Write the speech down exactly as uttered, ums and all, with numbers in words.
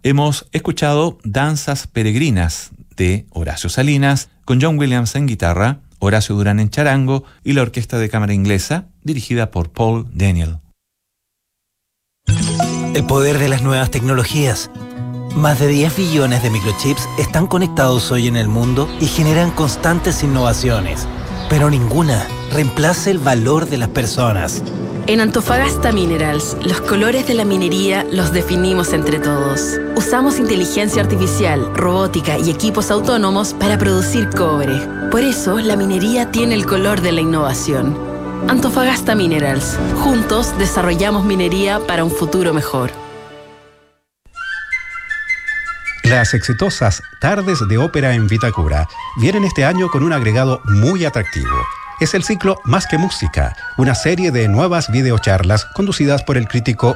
Hemos escuchado Danzas Peregrinas de Horacio Salinas, con John Williams en guitarra, Horacio Durán en charango y la Orquesta de Cámara Inglesa, dirigida por Paul Daniel. El poder de las nuevas tecnologías. Más de diez billones de microchips están conectados hoy en el mundo y generan constantes innovaciones, pero ninguna reemplaza el valor de las personas. En Antofagasta Minerals, los colores de la minería los definimos entre todos. Usamos inteligencia artificial, robótica y equipos autónomos para producir cobre. Por eso, la minería tiene el color de la innovación. Antofagasta Minerals. Juntos desarrollamos minería para un futuro mejor. Las exitosas Tardes de Ópera en Vitacura vienen este año con un agregado muy atractivo. Es el ciclo Más que Música, una serie de nuevas videocharlas conducidas por el crítico